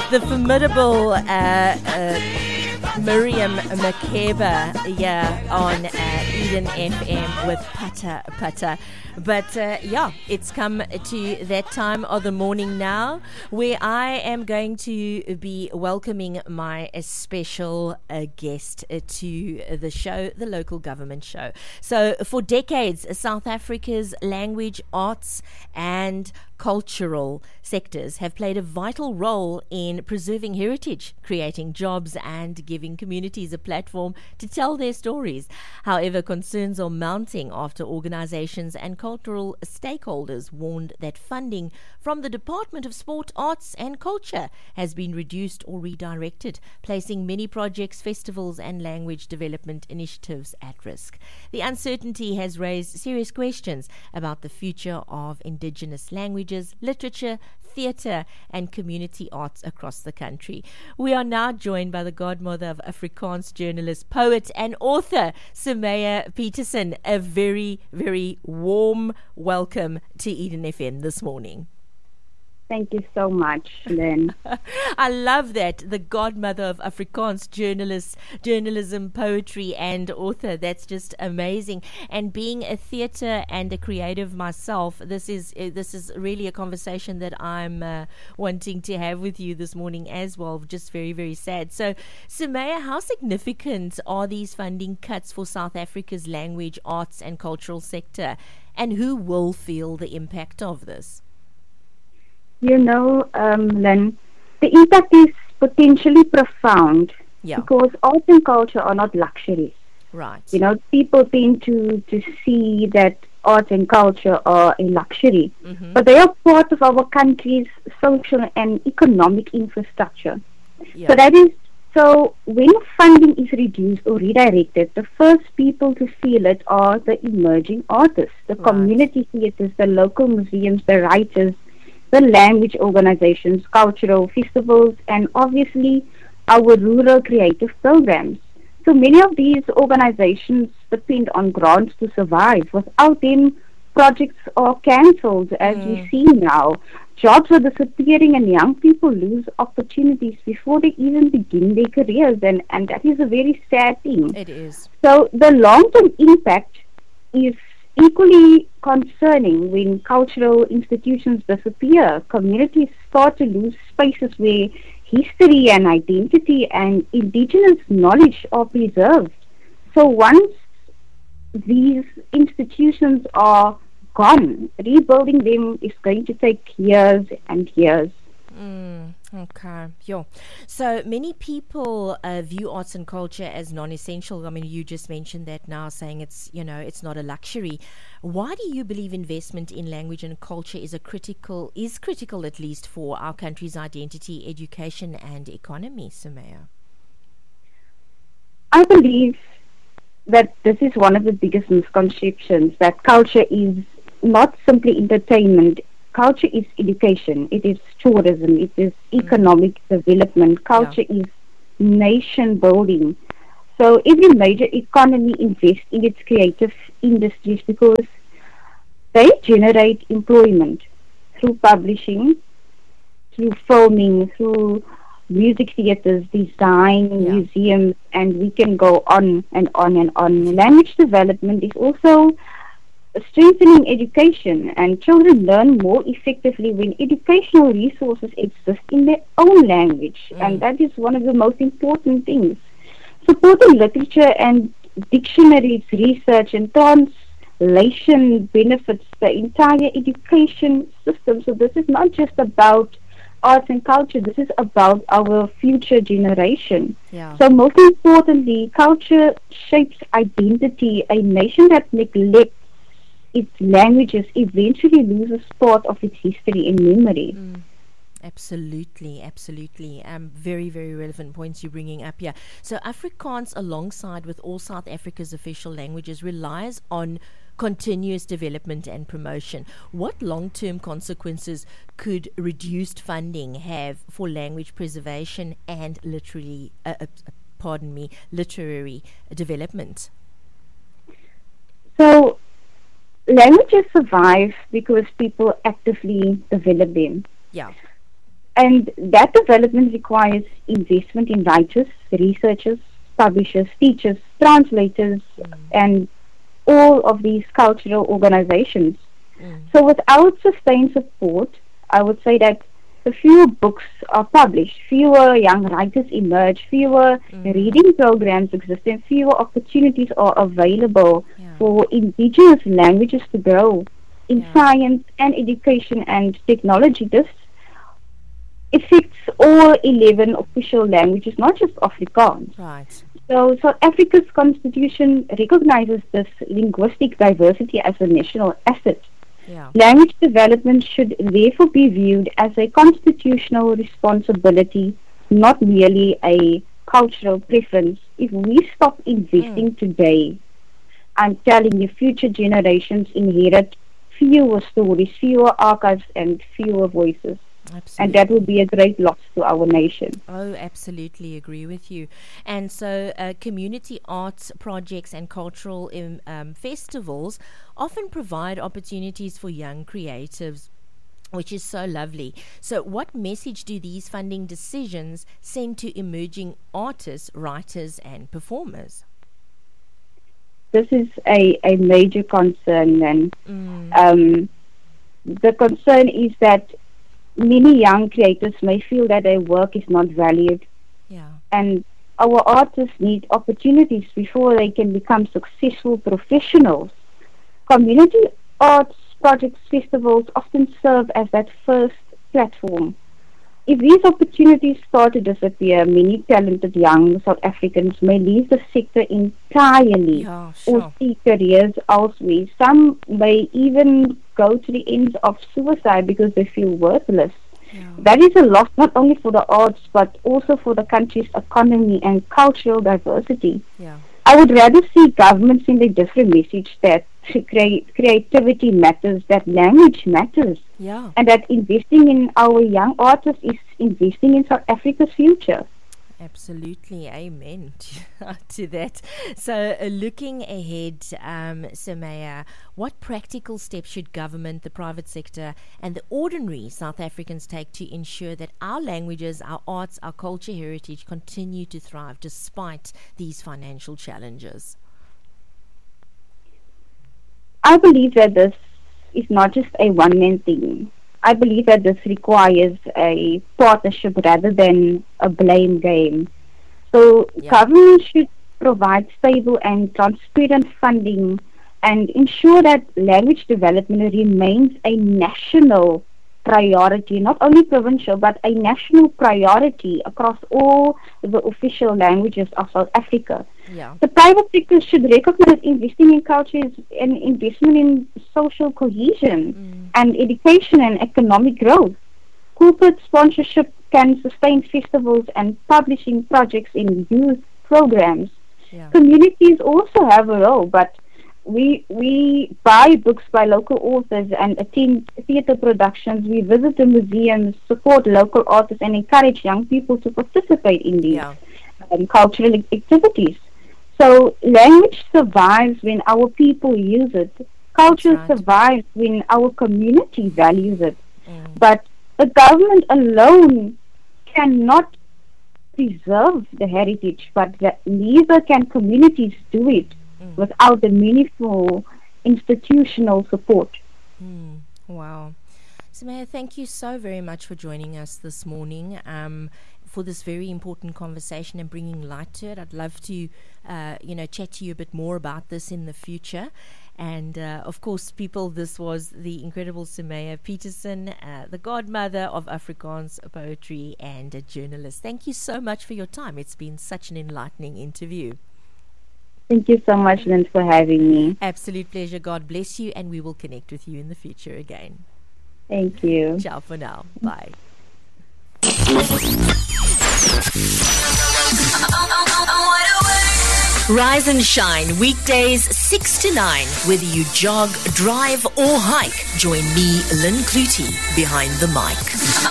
The formidable Miriam Makeba on Eden FM with Pata Pata. But it's come to that time of the morning now where I am going to be welcoming my special guest to the show, the Local Government Show. So for decades, South Africa's language, arts and cultural sectors have played a vital role in preserving heritage, creating jobs and giving communities a platform to tell their stories. However, concerns are mounting after organizations and cultural stakeholders warned that funding from the Department of Sport, Arts and Culture has been reduced or redirected, placing many projects, festivals and language development initiatives at risk. The uncertainty has raised serious questions about the future of indigenous languages, literature, theatre and community arts across the country. We are now joined by the godmother of Afrikaans journalist, poet and author, Sumaya Petersen. A very, very warm welcome to Eden FM this morning. Thank you so much, Lynn. I love that. The godmother of Afrikaans journalism, poetry and author. That's just amazing. And being a theatre and a creative myself, this is really a conversation that I'm wanting to have with you this morning as well. Just very, very sad. So, Sumaya, how significant are these funding cuts for South Africa's language, arts and cultural sector? And who will feel the impact of this? Len, the impact is potentially profound because art and culture are not luxuries. Right. People tend to see that art and culture are a luxury, but they are part of our country's social and economic infrastructure. Yeah. So when funding is reduced or redirected, the first people to feel it are the emerging artists, the community theatres, the local museums, the writers, the language organizations, cultural festivals, and obviously our rural creative programs. So many of these organizations depend on grants to survive. Without them, projects are cancelled, as we see now. Jobs are disappearing and young people lose opportunities before they even begin their careers, and that is a very sad thing. It is. So the long-term impact is equally concerning when cultural institutions disappear. Communities start to lose spaces where history and identity and indigenous knowledge are preserved. So once these institutions are gone, rebuilding them is going to take years and years. Okay. So many people view arts and culture as non-essential. I mean, you just mentioned that now, saying it's not a luxury. Why do you believe investment in language and culture is critical at least for our country's identity, education and economy, Sumaya? I believe that this is one of the biggest misconceptions, that culture is not simply entertainment. Culture is education, it is tourism, it is economic development. Culture is nation building. So every major economy invests in its creative industries because they generate employment through publishing, through filming, through music theatres, design, museums, and we can go on and on and on. Language development is also strengthening education, and children learn more effectively when educational resources exist in their own language, and that is one of the most important things. Supporting literature and dictionaries research and translation benefits the entire education system. So this is not just about arts and culture, this is about our future generation. So most importantly, culture shapes identity. A nation that neglects its languages eventually loses part of its history and memory. Absolutely. Very, very relevant points you're bringing up here. So Afrikaans, alongside with all South Africa's official languages, relies on continuous development and promotion. What long-term consequences could reduced funding have for language preservation and literary development? So languages survive because people actively develop them. Yeah. And that development requires investment in writers, researchers, publishers, teachers, translators, and all of these cultural organizations. So without sustained support, I would say that the fewer books are published, fewer young writers emerge, fewer reading programs exist, and fewer opportunities are available for indigenous languages to grow in science and education and technology. This affects all 11 official languages, not just Afrikaans. Right. So South Africa's constitution recognizes this linguistic diversity as a national asset. Yeah. Language development should therefore be viewed as a constitutional responsibility, not merely a cultural preference. If we stop investing today, I'm telling you, future generations inherit fewer stories, fewer archives, and fewer voices. Absolutely. And that would be a great loss to our nation. Oh, absolutely agree with you. And so community arts projects and cultural festivals often provide opportunities for young creatives, which is so lovely. So what message do these funding decisions send to emerging artists, writers and performers? This is a major concern, and the concern is that many young creators may feel that their work is not valued. Yeah. And our artists need opportunities before they can become successful professionals. Community arts projects, festivals often serve as that first platform. If these opportunities start to disappear, many talented young South Africans may leave the sector entirely or seek careers elsewhere. Some may even go to the ends of suicide because they feel worthless. Yeah. That is a loss not only for the arts but also for the country's economy and cultural diversity. Yeah. I would rather see governments send a different message that creativity matters, that language matters, and that investing in our young artists is investing in South Africa's future. Absolutely, amen to that. So looking ahead, Samaya, what practical steps should government, the private sector and the ordinary South Africans take to ensure that our languages, our arts, our culture heritage continue to thrive despite these financial challenges? I believe that this is not just a one-man thing. I believe that this requires a partnership rather than a blame game. So government should provide stable and transparent funding and ensure that language development remains a national priority, not only provincial, but a national priority across all the official languages of South Africa. Yeah. The private sector should recognize that investing in culture is an investment in social cohesion and education and economic growth. Corporate sponsorship can sustain festivals and publishing projects in youth programs. Yeah. Communities also have a role, but we buy books by local authors and attend theatre productions. We visit the museums, support local artists, and encourage young people to participate in these cultural activities. So language survives when our people use it. Culture survives when our community values it. But the government alone cannot preserve the heritage, but neither can communities do it without the meaningful institutional support. Wow. Samaya, thank you so very much for joining us this morning for this very important conversation and bringing light to it. I'd love to, chat to you a bit more about this in the future. And, of course, people, this was the incredible Samaya Petersen, the godmother of Afrikaans poetry and a journalist. Thank you so much for your time. It's been such an enlightening interview. Thank you so much, Lynn, for having me. Absolute pleasure. God bless you, and we will connect with you in the future again. Thank you. Ciao for now. Bye. Rise and shine weekdays 6 to 9. Whether you jog, drive or hike, join me, Lynn Clutie, behind the mic.